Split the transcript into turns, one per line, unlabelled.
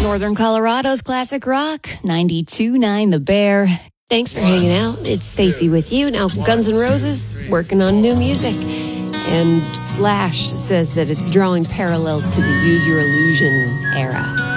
Northern Colorado's classic rock, 92.9 The Bear.
Thanks for hanging out. It's Stacy with you. Now, Guns N' Roses working on new music. And Slash says that it's drawing parallels to the Use Your Illusion era.